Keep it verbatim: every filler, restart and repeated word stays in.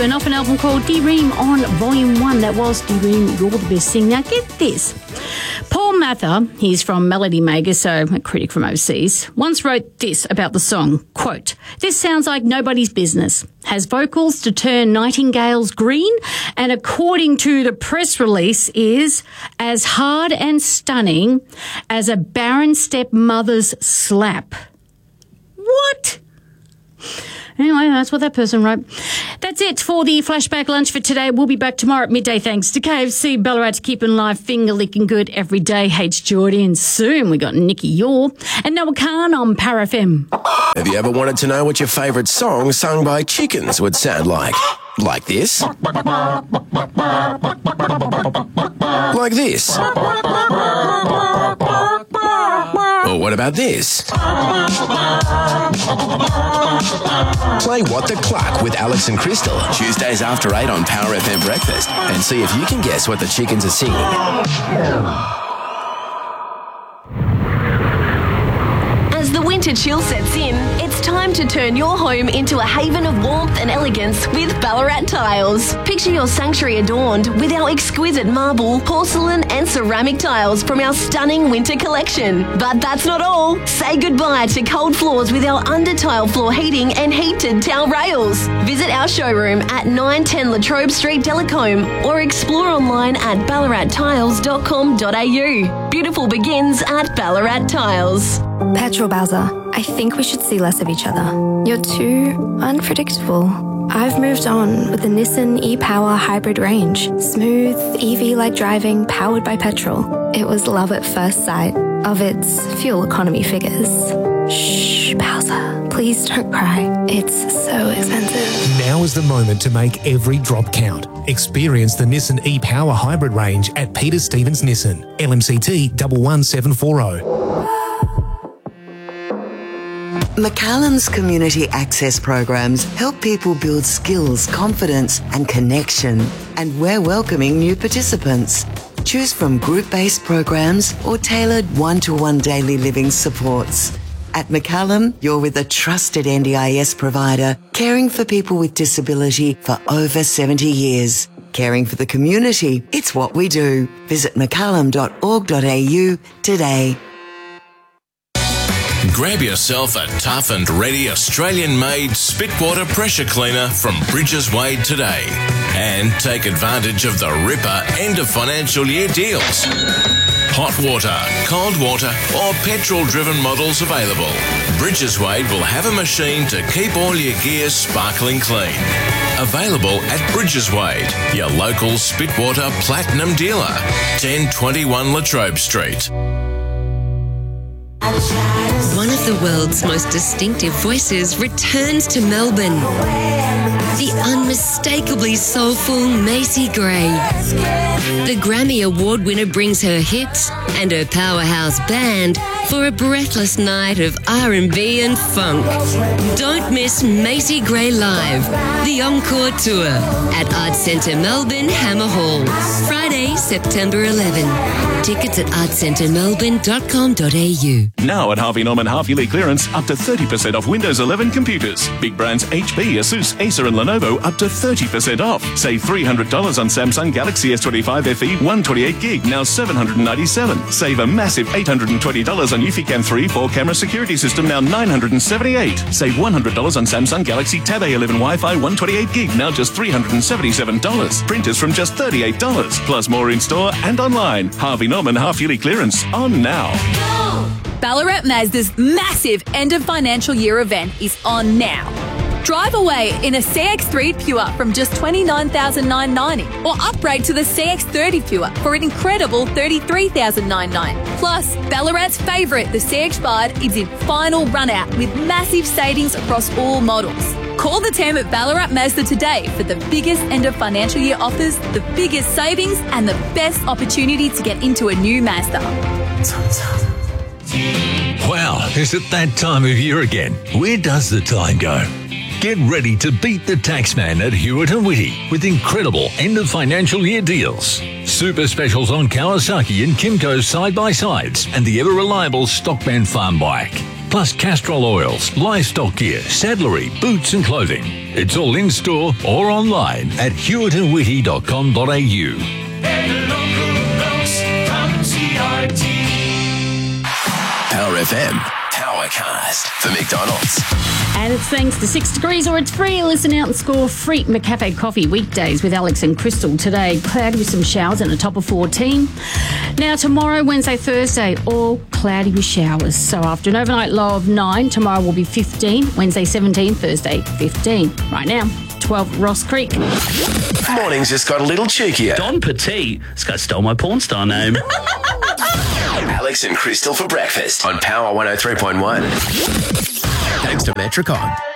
and off an album called D-Ream on Volume one. That was D-Ream, You're the Best Thing. Now get this. Paul Mather, he's from Melody Maker, so a critic from overseas, once wrote this about the song, quote, "This sounds like nobody's business. Has vocals to turn nightingales green, and according to the press release is as hard and stunning as a barren stepmother's slap." What? Anyway, that's what that person wrote. That's it for the Flashback Lunch for today. We'll be back tomorrow at midday thanks to K F C Ballarat, keeping live finger-licking good every day. H. Geordie, and soon we got Nikki Yor and Noah Khan on Power F M. Have you ever wanted to know what your favourite song sung by chickens would sound like? Like this? Like this? Or what about this? Play What the Cluck with Alex and Crystal, Tuesdays after eight on Power F M Breakfast, and see if you can guess what the chickens are singing. As the winter chill sets in, it's time to turn your home into a haven of warmth and elegance with Ballarat Tiles. Picture your sanctuary adorned with our exquisite marble, porcelain and ceramic tiles from our stunning winter collection. But that's not all. Say goodbye to cold floors with our under-tile floor heating and heated towel rails. Visit our showroom at nine ten Latrobe Street, Delacombe, or explore online at ballarat tiles dot com dot a u. Beautiful begins at Ballarat Tiles. Petrol Bowser, I think we should see less of each other. You're too unpredictable. I've moved on with the Nissan e-Power hybrid range. Smooth, E V-like driving, powered by petrol. It was love at first sight of its fuel economy figures. Shh, Bowser, please don't cry. It's so expensive. Now is the moment to make every drop count. Experience the Nissan e-Power hybrid range at Peter Stevens Nissan. L M C T one one seven four zero. McCallum's community access programs help people build skills, confidence and connection. And we're welcoming new participants. Choose from group-based programs or tailored one-to-one daily living supports. At McCallum, you're with a trusted N D I S provider, caring for people with disability for over seventy years. Caring for the community, it's what we do. Visit mccallum dot org dot a u today. Grab yourself a tough and ready Australian-made Spitwater pressure cleaner from Bridges Wade today and take advantage of the ripper end of financial year deals. Hot water, cold water or petrol-driven models available. Bridges Wade will have a machine to keep all your gear sparkling clean. Available at Bridges Wade, your local Spitwater Platinum dealer, ten twenty-one Latrobe Street. One of the world's most distinctive voices returns to Melbourne. The unmistakably soulful Macy Gray. The Grammy Award winner brings her hits and her powerhouse band for a breathless night of R and B and funk. Don't miss Macy Gray Live, the Encore Tour at Arts Centre Melbourne, Hammer Hall, Friday, September eleventh. Tickets at arts centre melbourne dot com dot a u. Now at Harvey Norman half-yearly clearance, up to thirty percent off Windows eleven computers. Big brands H P, Asus, Acer and Lenovo up to thirty percent off. Save three hundred dollars on Samsung Galaxy S twenty-five F E one twenty-eight gig, now seven hundred ninety-seven dollars. Save a massive eight hundred twenty dollars on Eufycam three four camera security system, now nine hundred seventy-eight dollars. Save one hundred dollars on Samsung Galaxy Tab A eleven Wi-Fi one twenty-eight gig, now just three hundred seventy-seven dollars. Printers from just thirty-eight dollars. Plus more in store and online. Harvey Norman half-yearly clearance on now. Ballarat Mazda's massive end of financial year event is on now. Drive away in a C X three Pure from just twenty-nine thousand nine hundred ninety dollars or upgrade to the C X thirty Pure for an incredible thirty-three thousand nine hundred ninety dollars. Plus, Ballarat's favourite, the C X Bard, is in final run-out with massive savings across all models. Call the team at Ballarat Mazda today for the biggest end of financial year offers, the biggest savings and the best opportunity to get into a new Mazda. Wow, is it that time of year again? Where does the time go? Get ready to beat the taxman at Hewitt and Whitty with incredible end of financial year deals. Super specials on Kawasaki and Kimco side-by-sides and the ever-reliable Stockman farm bike. plus Castrol oils, livestock gear, saddlery, boots and clothing. It's all in store or online at hewitt and whitty dot com dot a u. Power F M, Powercast for McDonald's. And it's thanks to Six Degrees, or it's free. Listen out and score free McCafe coffee weekdays with Alex and Crystal. Today, cloudy with some showers and a top of fourteen. Now, tomorrow, Wednesday, Thursday, all cloudy with showers. So after an overnight low of nine, tomorrow will be fifteen, Wednesday seventeen, Thursday fifteen. Right now, twelve Ross Creek. Mornings just got a little cheekier. Don Petit. This guy stole my porn star name. Alex and Crystal for breakfast on Power one oh three point one. Thanks to Metricon.